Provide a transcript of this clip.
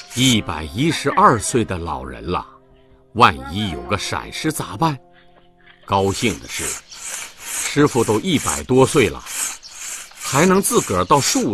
112岁的老人了，万一有个闪失咋办？高兴的是，师傅都100多岁了，还能自个儿到树